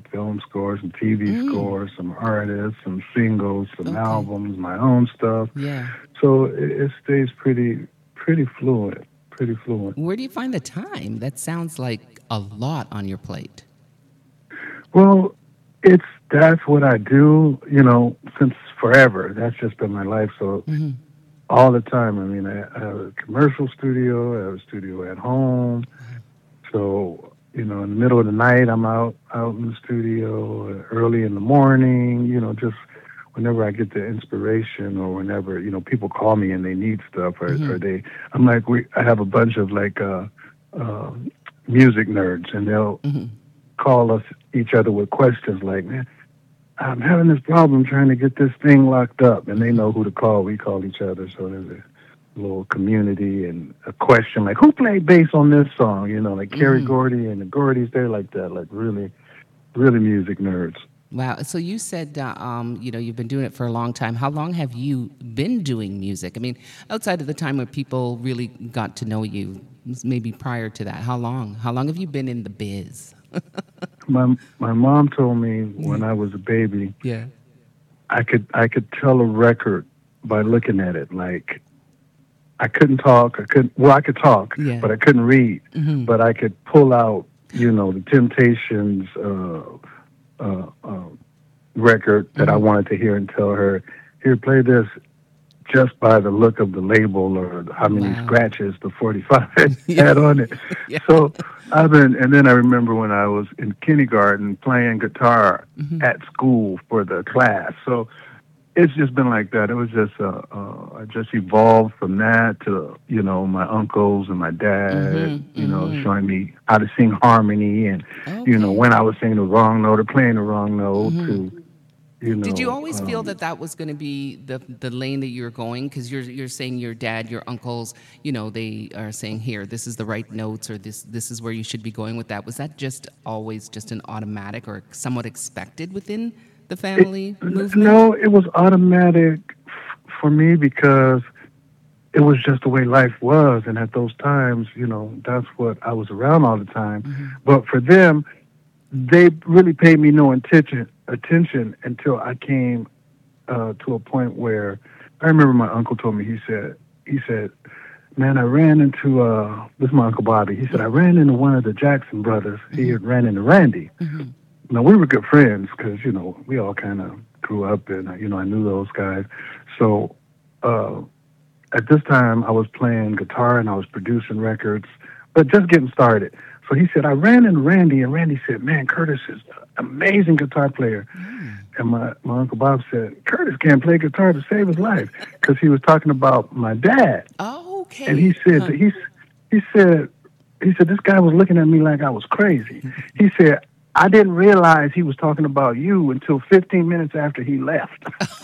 film scores, some TV Mm. scores, some artists, some singles, some Okay. albums, my own stuff. Yeah. So it stays pretty fluent, pretty fluent. Where do you find the time? That sounds like a lot on your plate. Well, that's what I do, since forever. That's just been my life. So Hmm. all the time. I mean, I have a commercial studio, I have a studio at home. So, in the middle of the night, I'm out in the studio, early in the morning, just whenever I get the inspiration or whenever, people call me and they need stuff or Hmm. I'm like, I have a bunch of like, uh, music nerds and they'll Hmm. call us each other with questions like, man, I'm having this problem trying to get this thing locked up, and they Hmm. know who to call. We call each other, so there's a little community and a question like, who played bass on this song? Like Kerry Hmm. Gordy and the Gordys, they're like that, like really, really music nerds. Wow. So you said, you've been doing it for a long time. How long have you been doing music? I mean, outside of the time where people really got to know you, maybe prior to that, how long? How long have you been in the biz? My mom told me Yeah. when I was a baby, Yeah. I could tell a record by looking at it. Like I couldn't talk. I could talk, Yeah. but I couldn't read. Hmm. But I could pull out, the Temptations record that I Hmm. wanted to hear and tell her, here, play this, just by the look of the label or how many Wow. scratches the 45 Yeah. had on it. Yeah. So and then I remember when I was in kindergarten playing guitar Hmm. at school for the class. So it's just been like that. It was just, I just evolved from that to, my uncles and my dad, Hmm. Hmm. showing me how to sing harmony and, Okay. when I was singing the wrong note or playing the wrong note Hmm. to, Did you always feel that that was going to be the lane that you're going? Because you're saying your dad, your uncles, they are saying here, this is the right notes, or this is where you should be going with that. Was that just always just an automatic or somewhat expected within the family movement? no, it was automatic for me because it was just the way life was. And at those times, that's what I was around all the time. Hmm. But for them, they really paid me no attention until I came to a point where I remember my uncle told me, he said, man, I ran into, this is my Uncle Bobby. He said, I ran into one of the Jackson brothers. He Hmm. had ran into Randy. Hmm. Now, we were good friends because, we all kind of grew up and, I knew those guys. So uh, at this time, I was playing guitar and I was producing records, but just getting started. So he said, I ran into Randy, and Randy said, man, Curtis is an amazing guitar player. Mm. And my Uncle Bob said, Curtis can't play guitar to save his life because he was talking about my dad. Oh, And he okay. said, Huh. he said, this guy was looking at me like I was crazy. He said, I didn't realize he was talking about you until 15 minutes after he left.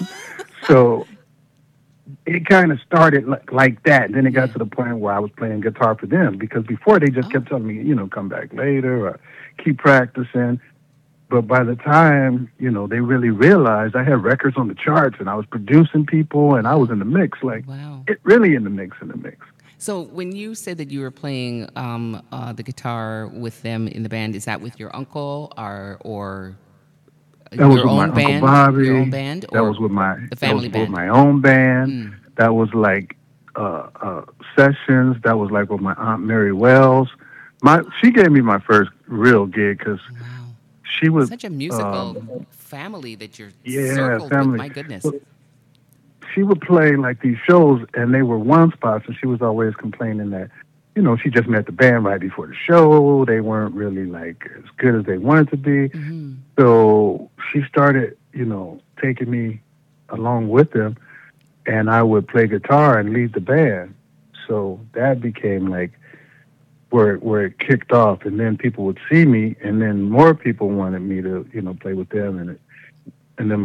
So it kind of started like that. And then it got Yeah. to the point where I was playing guitar for them because before they just Oh. kept telling me, come back later or keep practicing. But by the time, they really realized I had records on the charts and I was producing people and I was Wow. in the mix, like Wow. it really in the mix. So when you said that you were playing the guitar with them in the band, is that with your uncle or That was your with my own Uncle band, your own Bobby. band, That was or with my the that was family with band? my own band. Mm. That was like sessions. That was like with my Aunt Mary Wells. She gave me my first real gig because Wow. she would Such a musical family that you're yeah, circled with. family. My goodness. Well, she would play like these shows, and they were one spots, and she was always complaining that, she just met the band right before the show. They weren't really like as good as they wanted to be. Hmm. So she started, taking me along with them, and I would play guitar and lead the band. So that became like where it kicked off, and then people would see me, and then more people wanted me to, play with them, and then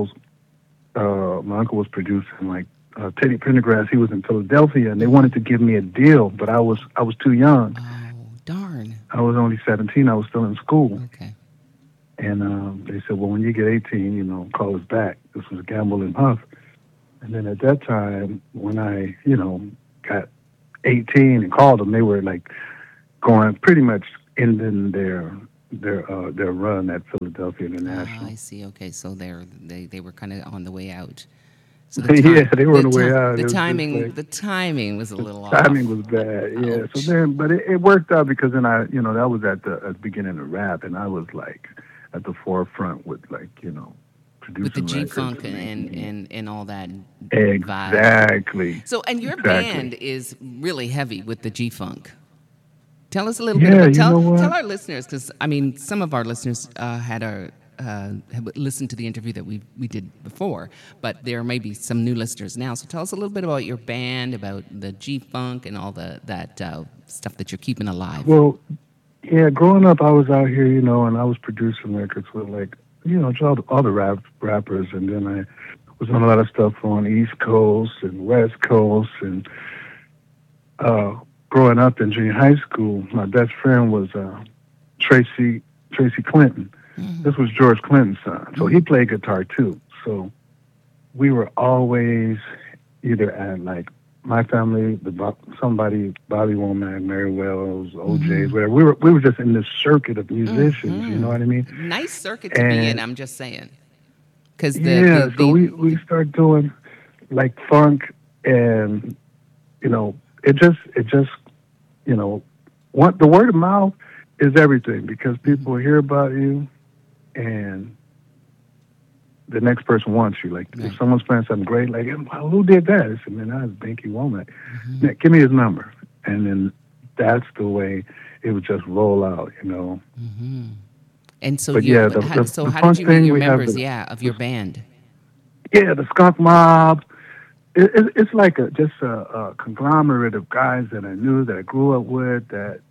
my uncle was producing like Teddy Pendergrass. He was in Philadelphia, and they Hmm. wanted to give me a deal, but I was too young. Oh, darn. I was only 17. I was still in school, Okay. and they said, well, when you get 18, call us back. This was Gamble and Huff. And then at that time, when I, got 18 and called them, they were like going pretty much ending their their run at Philadelphia Ah, I International. see. Okay, so they were kind of on the way out. So Yeah, they were on the way out. It was just like the timing was a little timing off. was bad. Yeah. So Ouch. then, but it worked out because then that was at the beginning of rap, and I was like at the forefront with like With the producing G records funk and making it. and all that vibe. Exactly. So, and your Exactly. band is really heavy with the G funk. Tell us a little bit Yeah, about you know tell what? our listeners, because I mean some of our listeners have listened to the interview that we did before, but there may be some new listeners now. So tell us a little bit about your band, about the G funk, and all that stuff that you're keeping alive. Well, yeah, growing up, I was out here, and I was producing records with like, just all the rappers, and then I was on a lot of stuff on East Coast and West Coast, and uh, growing up in junior high school, my best friend was Tracy Tracy Clinton. This was George Clinton's son, so he played guitar too. So we were always either at like my family, somebody, Bobby Womack, Mary Wells, OJ's, whatever. We were just in this circuit of musicians. You know what I mean? Nice circuit to be in. And I'm just saying, because yeah, so we started doing like funk, and it just the word of mouth is everything because people hear about you, and the next person wants you. Like if right. someone's playing something great, like well, who did that? I said, man, that was Binky Womack. "Yeah, give me his number, and then that's the way it would just roll out. And so But yeah, so the how did funk you meet thing your we have members? the Yeah, of your band. the Skunk Mob. It's like just a conglomerate of guys that I knew, that I grew up with,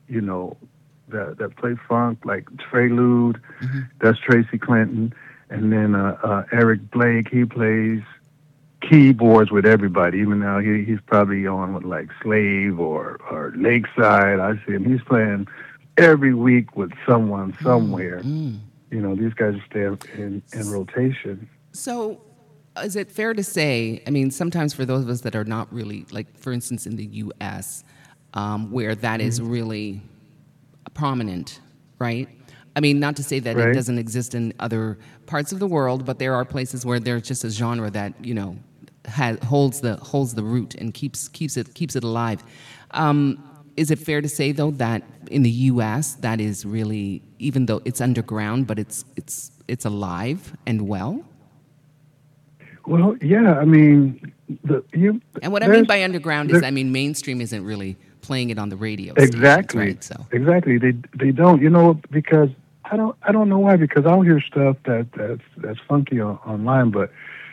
that play funk, like Trey Lude, that's Tracy Clinton, and then Eric Blake. He plays keyboards with everybody. Even now, he's probably on with like Slave or Lakeside. I see him. He's playing every week with someone somewhere. These guys stay in rotation. So, is it fair to say? I mean, sometimes for those of us that are not really like, for instance, in the U.S., where that is really prominent, right? I mean, not to say that it Right? doesn't exist in other parts of the world, but there are places where there's just a genre that holds the root and keeps it alive. Is it fair to say though that in the U.S. that is really, even though it's underground, but it's alive and well? Well, yeah. I mean, the you And what I mean there's by underground is, there I mean mainstream isn't really playing it on the radio stations, exactly, right? So. exactly. They don't, because I don't know why, because I'll hear stuff that's funky online, but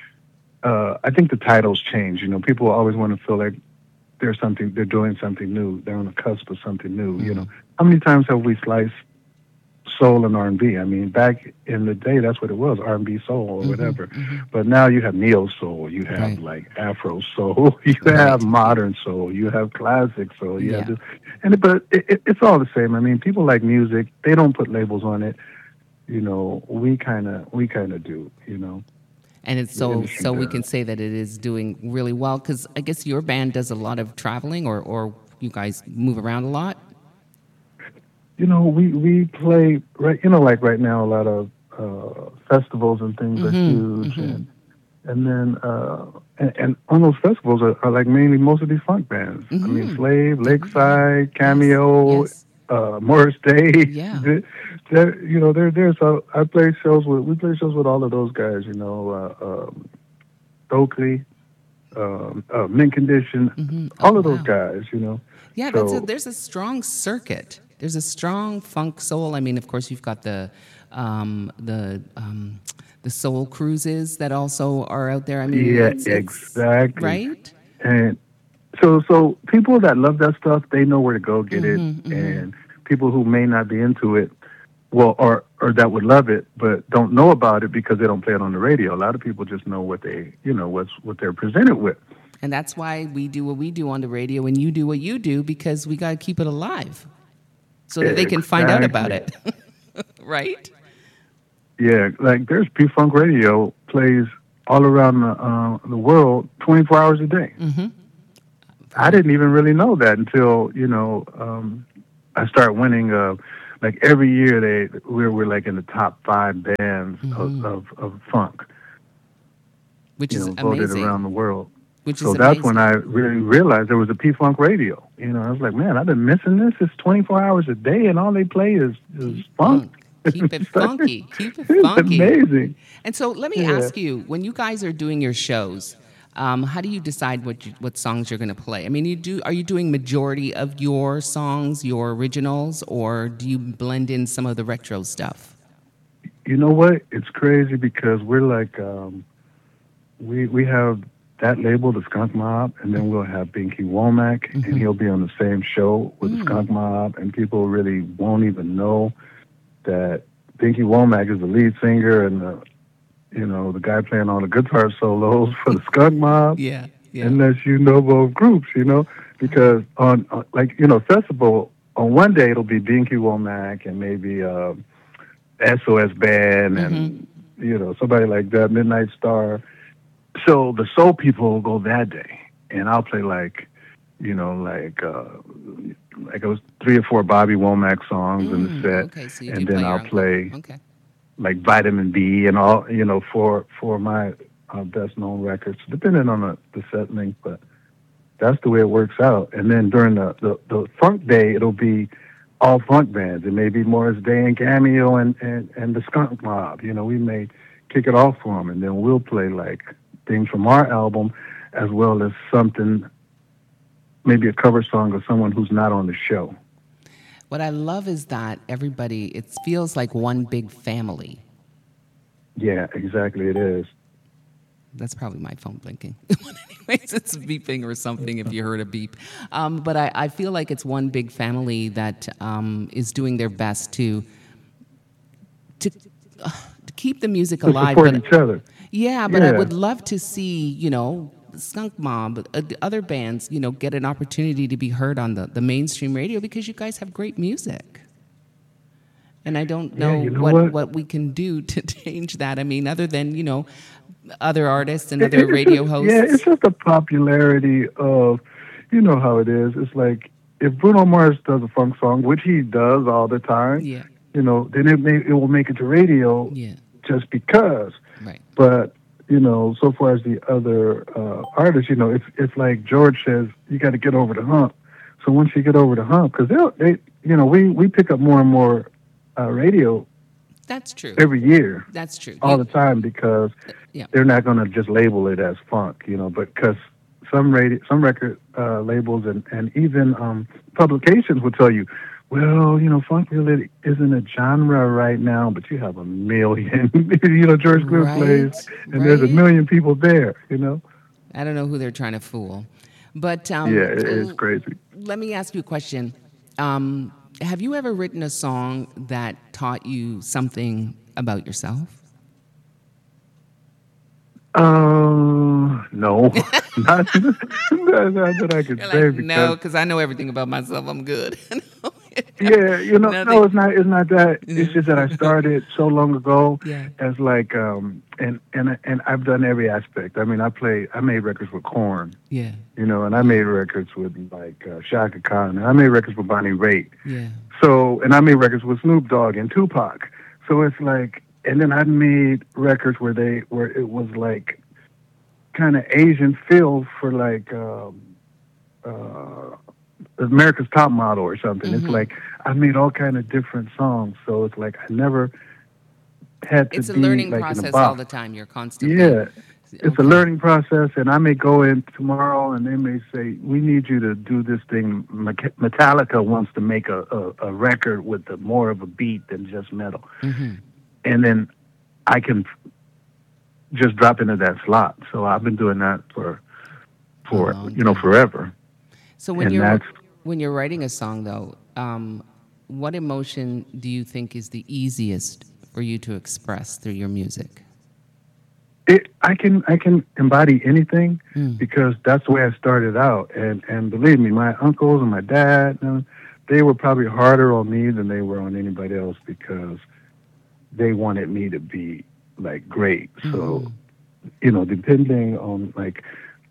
I think the titles change. People always want to feel like they're doing something new. They're on the cusp of something new. How many times have we sliced soul and R&B? I mean, back in the day, that's what it was, R&B soul or whatever. But now you have neo soul, you have Right. like Afro soul, you have Right. modern soul, you have classic soul, you have Yeah. this, but it's all the same. I mean, people like music; they don't put labels on it. We kind of do. And it's The so industry we does. can say that it is doing really well, because I guess your band does a lot of traveling, or you guys move around a lot. We play right. Like right now, a lot of festivals and things are huge, and then and on those festivals are like mainly most of these funk bands. I mean, Slave, Lakeside, Yes, Cameo, yes, Morris Day. yeah. They're so I play shows with we play shows with all of those guys. Stokely, Mint Condition, Oh all of those wow. guys. Yeah, So there's a strong circuit. There's a strong funk soul. I mean, of course, you've got um, the um, the soul cruises that also are out there. I mean, yeah, it's exactly. right. And so people that love that stuff, they know where to go get it. And people who may not be into it, well, or that would love it but don't know about it because they don't play it on the radio. A lot of people just know what they're presented with. And that's why we do what we do on the radio, and you do what you do, because we got to keep it alive so that they can find out about Exactly. it, right? Yeah, like there's P Funk Radio plays all around the world, 24 hours a day. I didn't even really know that until I start winning like every year we're like in the top 5 bands Hmm. of funk, Which is voted amazing. around the world. Which is So that's when I amazing. really realized there was a P-Funk radio. I was like, man, I've been missing this. It's 24 hours a day, and all they play is funk. P-Funk. Keep it funky. Keep it It's funky. amazing. And so let me Yeah. ask you, when you guys are doing your shows, how do you decide what songs you're going to play? I mean, are you doing majority of your songs, your originals, or do you blend in some of the retro stuff? You know what? It's crazy because we're like, we have that label, the Skunk Mob, and then we'll have Binky Womack, and he'll be on the same show with the Skunk Mob, and people really won't even know that Binky Womack is the lead singer and the guy playing all the guitar solos for the Skunk Mob, Yeah, yeah. unless you know both groups, because on like festival on one day it'll be Binky Womack and maybe SOS Band and somebody like that, Midnight Star. So the soul people will go that day, and I'll play like it was 3 or 4 Bobby Womack songs in the set, Okay, so you do and then play your I'll uncle. play Okay. like Vitamin B and all, for my best known records, depending on the set length. But that's the way it works out. And then during the funk day, it'll be all funk bands. It may be Morris Day and Cameo and the Skunk Mob. We may kick it off for them, and then we'll play like things from our album, as well as something, maybe a cover song of someone who's not on the show. What I love is that it feels like one big family. Yeah, exactly. It is. That's probably my phone blinking. Anyways, it's beeping or something if you heard a beep. But I feel like it's one big family that is doing their best to keep the music To alive. support each other. Yeah, but I Yeah. would love to see, Skunk Mob, other bands, get an opportunity to be heard on the mainstream radio because you guys have great music. And I don't Yeah, know you know what, what? we can do to change that. I mean, other than, other artists and It's other radio just, hosts. yeah, it's just the popularity of, you know how it is. It's like if Bruno Mars does a funk song, which he does all the time, Yeah, then it will make it to radio yeah, just because. right. But so far as the other artists, it's like George says, you got to get over the hump. So once you get over the hump, because we pick up more and more radio That's true. every year, That's true. all the time, because Yeah. they're not going to just label it as funk, but because some record labels and even publications will tell you, well, funk really isn't a genre right now, but you have a million, George Clinton plays, and there's a Right. million people there, I don't know who they're trying to fool. But Yeah, it's crazy. let me ask you a question. Have you ever written a song that taught you something about yourself? No, not that I could You're say, like, no, because because I know everything about myself. I'm good. yeah, no, Nothing. it's not that. It's just that I started so long ago Yeah. as like, and I've done every aspect. I mean, I made records with Korn, Yeah, and I made records with like Shaka Khan, and I made records with Bonnie Raitt. yeah. So, and I made records with Snoop Dogg and Tupac. So it's like, and then I made records where it was like kind of Asian feel for like America's Top Model or something. It's like I made all kind of different songs. So it's like I never had to It's a be learning like in a process box. all the time. You're constantly. Yeah. It's a Okay. learning process, and I may go in tomorrow, and they may say, "We need you to do this thing." Metallica wants to make a record with more of a beat than just metal, and then I can just drop into that slot. So I've been doing that for long time. forever. So when And you're writing a song, though, what emotion do you think is the easiest for you to express through your music? I can embody anything because that's the way I started out, and believe me, my uncles and my dad, they were probably harder on me than they were on anybody else because they wanted me to be like great. So, depending on like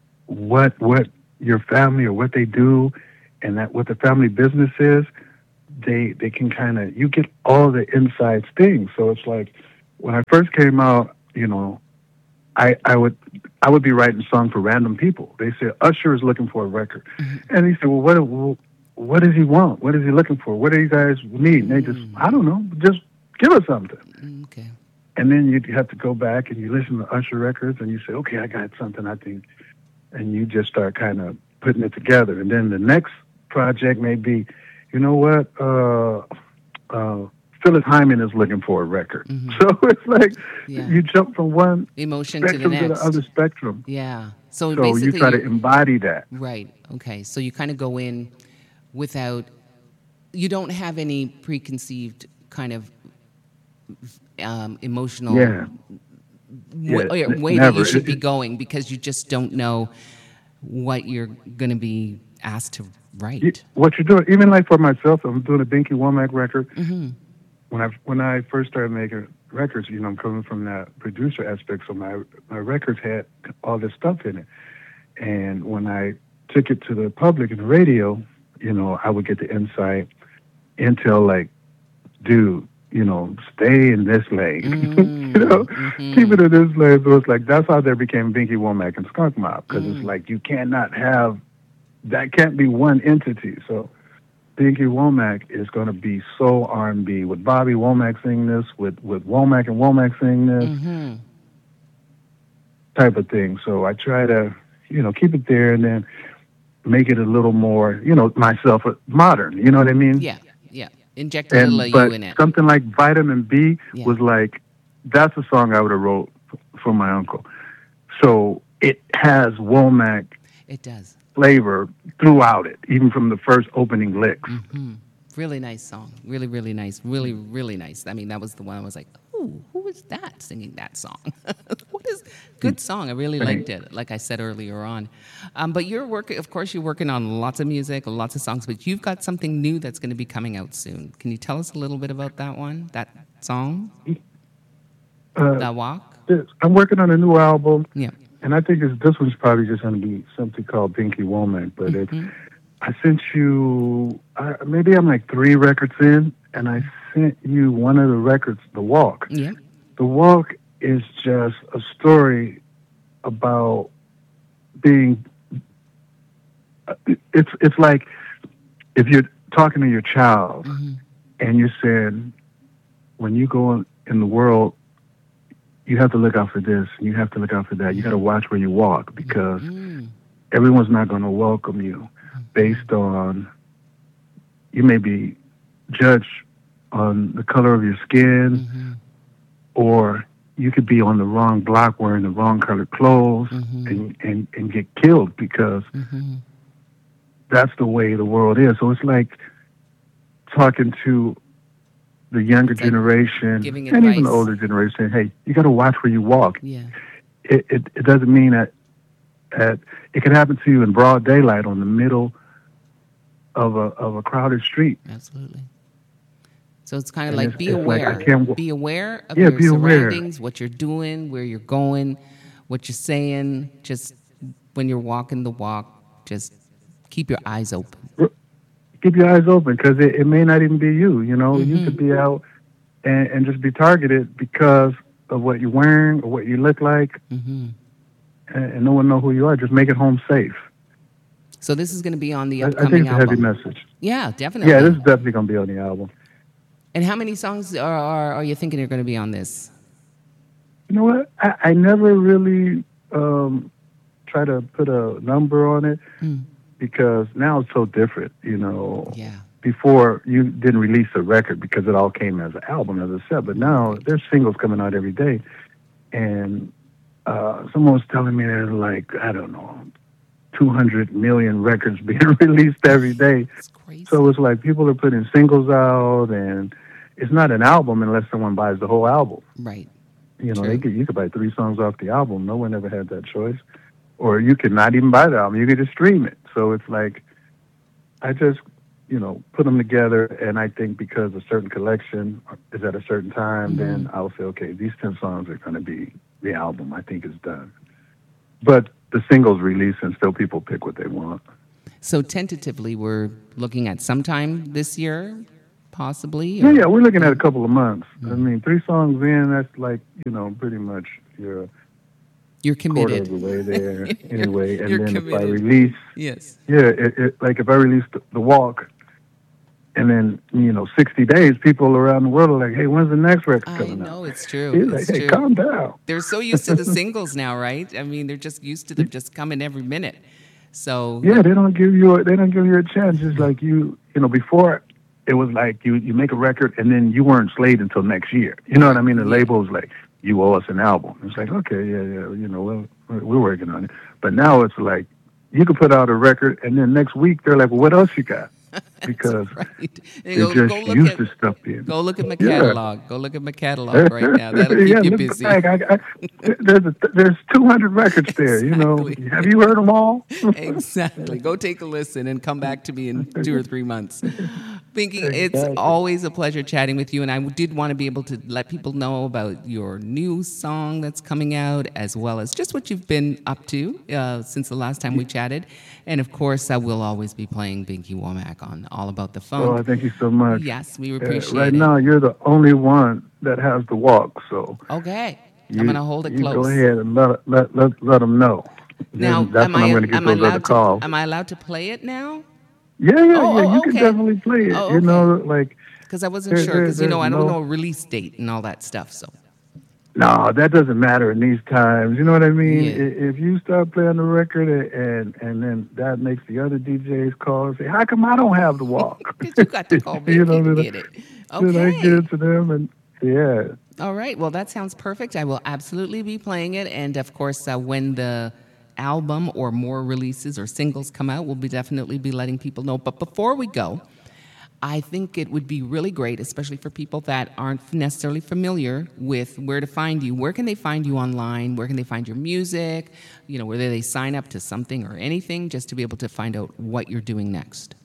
what your family or what they do, and that what the family business is, they can kind of, you get all the inside things. So it's like when I first came out, you know, I would be writing songs for random people. They said Usher is looking for a record, and he said, well, what does he want? What is he looking for? What do you guys need? And they just, I don't know, just give us something. Okay. And then you have to go back and you listen to Usher records and you say, okay, I got something, I think, and you just start kind of putting it together. And then the next project may be, you know what, Phyllis Hyman is looking for a record. So it's like you jump from one emotion to the spectrum to next. the other spectrum. Yeah. So So basically, you try to embody that. right. Okay. So you kind of go in without, you don't have any preconceived kind of emotional Yeah. way that Never. you should be going, because you just don't know what you're going to be asked to write. What you're doing, even like for myself, I'm doing a Binky Womack record. When I first started making records, you know, I'm coming from that producer aspect, so my records had all this stuff in it. And when I took it to the public and the radio, you know, I would get the insight, intel, like, dude, you know, stay in this lane, you know, keep it in this lane. So it's like, that's how there became Binky Womack and Skunk Mob, because it's like, you cannot have, that can't be one entity. So Binky Womack is going to be soul R&B, with Bobby Womack singing this, with Womack and Womack singing this, type of thing. So I try to, you know, keep it there and then make it a little more, you know, myself modern. You know what I mean? Yeah. Yeah. Inject a little of But you in it. something like Vitamin B Yeah. was like, that's a song I would have wrote for my uncle. So it has Womack It does. flavor throughout it, even from the first opening licks. Really nice song. Really, really nice. Really, really nice. I mean, that was the one I was like, ooh, who is that singing that song? What is good song? I really liked it, like I said earlier on. But you're working, of course, you're working on lots of music, lots of songs, but you've got something new that's going to be coming out soon. Can you tell us a little bit about that one, that song? That Walk? I'm working on a new album. Yeah. And I think this one's probably just going to be something called Binky Womack. But I sent you, maybe I'm like 3 records in, and I sent you one of the records, The Walk. Yeah. The Walk is just a story about being, it's like if you're talking to your child and you're saying, when you go in the world, you have to look out for this, and you have to look out for that. You got to watch where you walk, because everyone's not going to welcome you based on, you may be judged on the color of your skin, or you could be on the wrong block wearing the wrong colored clothes and get killed, because that's the way the world is. So it's like talking to the younger generation giving and even advice. the older generation, hey, you got to watch where you walk. Yeah. It doesn't mean that it can happen to you in broad daylight on the middle of a crowded street. Absolutely. So it's kind of And like be it's like, aware. I can't Be aware of Yeah, your be aware. surroundings, what you're doing, where you're going, what you're saying. Just when you're walking the walk, just keep your eyes open. Keep your eyes open, because it may not even be you. You know, you could be out and just be targeted because of what you're wearing or what you look like, and no one know who you are. Just make it home safe. So this is going to be on the I upcoming think it's a heavy album. message. Yeah, definitely. Yeah, this is definitely going to be on the album. And how many songs are you thinking are going to be on this? You know what? I never really try to put a number on it, because now it's so different. You know, Yeah. before you didn't release a record because it all came as an album, as I said, but now there's singles coming out every day. And someone was telling me there's like, I don't know, 200 million records being released every day. It's crazy. So it's like people are putting singles out, and it's not an album unless someone buys the whole album. Right. You know, True. you could buy 3 songs off the album. No one ever had that choice. Or you could not even buy the album. You could just stream it. So it's like, I just, you know, put them together, and I think because a certain collection is at a certain time, then I'll say, okay, these 10 songs are going to be the album. I think is done. But the singles release, and still people pick what they want. So tentatively, we're looking at sometime this year possibly? Yeah, we're looking at a couple of months. I mean, 3 songs in, that's like, pretty much you're quarter committed. of the way there anyway. And You're then committed. if I release, Yes. like if I release the walk, and then 60 days, people around the world are like, "Hey, when's the next record coming out?" I know, it's true. He's It's like, "Hey, true. calm down." They're so used to the singles now, right? I mean, they're just used to them just coming every minute. So Yeah, they don't give you a chance. It's like before it was like you make a record and then you weren't slayed until next year. You know what I mean? The label's like, you owe us an album. It's like, okay, yeah, well, we're working on it. But now it's like you can put out a record and then next week they're like, well, what else you got? Because right. they're just used to stuff being. Go look at my catalog. Go look at my catalog right now. That'll keep you busy. There's 200 records there. Exactly. Have you heard them all? Exactly. Go take a listen and come back to me in 2 or 3 months. Pinky, it's always a pleasure chatting with you, and I did want to be able to let people know about your new song that's coming out, as well as just what you've been up to since the last time we chatted. And of course, I will always be playing Binky Womack on All About the Funk. Oh, thank you so much. Yes, we appreciate right it. now, you're the only one that has the walk, so okay. I'm going to hold it close. You go ahead and let them know. Now, that's when I'm going to get those other calls. Am I allowed to play it now? Yeah. You can definitely play it. Oh, okay. Because I wasn't sure. Because I don't know a release date and all that stuff. So. No, that doesn't matter in these times. You know what I mean? Yeah. If you start playing the record and then that makes the other DJs call and say, "How come I don't have the walk?" Because you got to call Binky to get it. Okay. Then I get it to them and yeah. All right. Well, that sounds perfect. I will absolutely be playing it, and of course, when the album or more releases or singles come out, we'll definitely be letting people know. But before we go, I think it would be really great, especially for people that aren't necessarily familiar with where to find you. Where can they find you online? Where can they find your music? Whether they sign up to something or anything, just to be able to find out what you're doing next.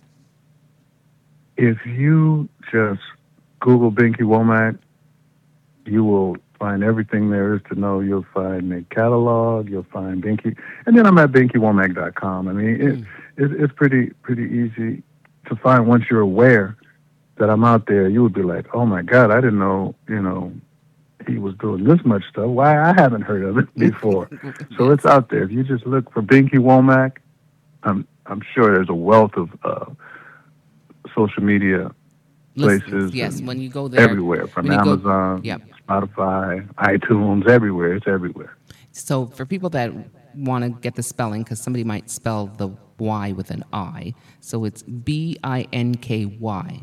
If you just Google Binky Womack, you will find everything there is to know. You'll find the catalog. You'll find Binky, and then I'm at BinkyWomack.com. I mean, it's pretty easy to find once you're aware that I'm out there. You would be like, oh my God, I didn't know, he was doing this much stuff. Why I haven't heard of it before? So it's out there. If you just look for Binky Womack, I'm sure there's a wealth of social media places. Yes, when you go there, everywhere from Amazon. Spotify, iTunes, everywhere. It's everywhere. So for people that want to get the spelling, because somebody might spell the Y with an I, so it's BINKY,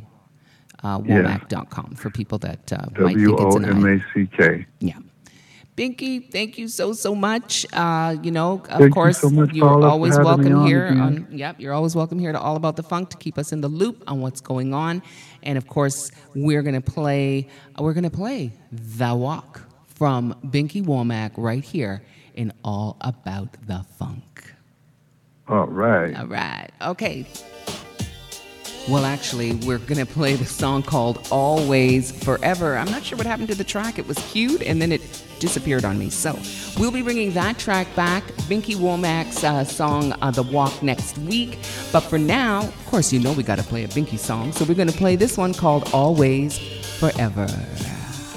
Womack.com for people that might think it's an I. WOMACK. Yeah. Binky, thank you so much. Of thank course, you so much, you're Paula, always for having welcome me here. on You're always welcome here to All About the Funk to keep us in the loop on what's going on. And of course, we're gonna play The Walk from Binky Womack right here in All About the Funk. All right. All right. Okay. Well, actually, we're going to play the song called Always Forever. I'm not sure what happened to the track. It was queued, and then it disappeared on me. So we'll be bringing that track back, Binky Womack's song, The Walk, next week. But for now, of course, we got to play a Binky song. So we're going to play this one called Always Forever.